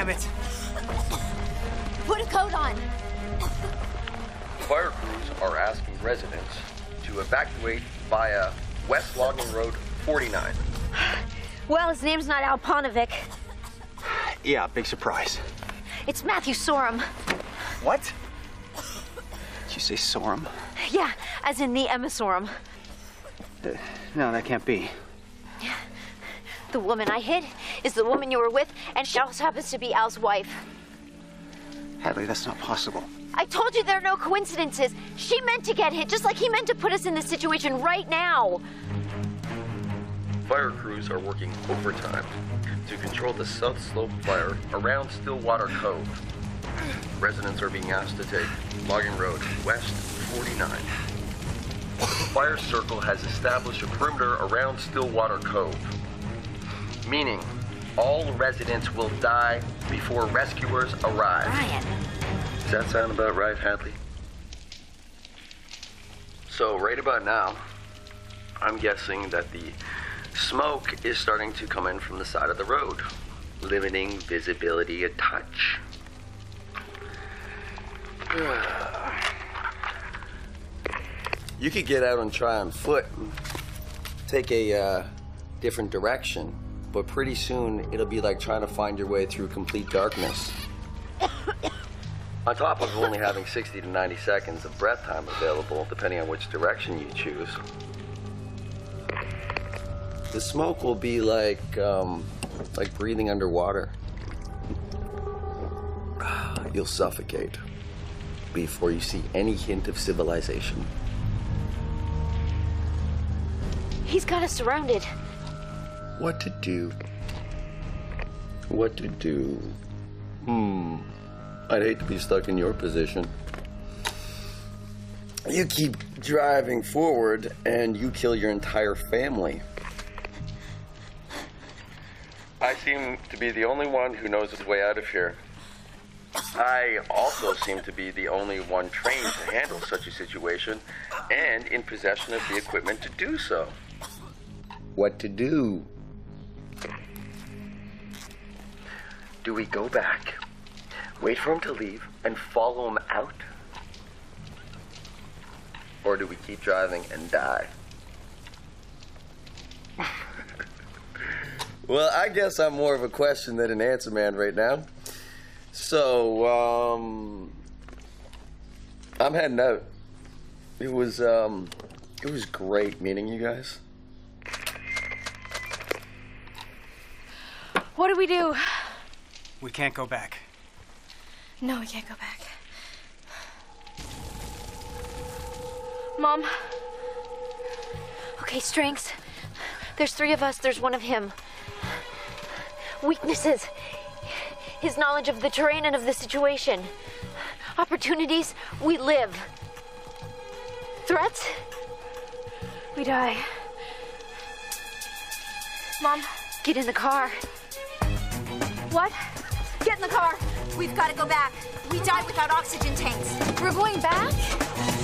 damn it. Put a coat on. Fire crews are asking residents to evacuate via West Logging Road 49. Well, his name's not Al Ponovic. Yeah, big surprise. It's Matthew Sorum. What? Did you say Sorum? Yeah, as in the Emma Sorum. No, that can't be. The woman I hit is the woman you were with, and she also happens to be Al's wife. Hadley, that's not possible. I told you there are no coincidences. She meant to get hit, just like he meant to put us in this situation right now. Fire crews are working overtime to control the South Slope fire around Stillwater Cove. Residents are being asked to take Logging Road West 49. The fire circle has established a perimeter around Stillwater Cove, meaning all residents will die before rescuers arrive. Ryan. Does that sound about right, Hadley? So right about now, I'm guessing that the smoke is starting to come in from the side of the road, limiting visibility a touch. You could get out and try on foot, take a different direction, but pretty soon it'll be like trying to find your way through complete darkness. On top of only having 60 to 90 seconds of breath time available, depending on which direction you choose, the smoke will be like breathing underwater. You'll suffocate before you see any hint of civilization. He's got us surrounded. What to do? What to do? I'd hate to be stuck in your position. You keep driving forward and you kill your entire family. I seem to be the only one who knows his way out of here. I also seem to be the only one trained to handle such a situation and in possession of the equipment to do so. What to do? Do we go back, wait for him to leave, and follow him out? Or do we keep driving and die? Well, I guess I'm more of a question than an answer man right now. So, I'm heading out. It was great meeting you guys. What do we do? We can't go back. No, we can't go back. Mom. Okay, strengths. There's 3 of us, there's 1 of him. Weaknesses. His knowledge of the terrain and of the situation. Opportunities, we live. Threats, we die. Mom, get in the car. What? Get in the car. We've got to go back. We died without oxygen tanks. We're going back?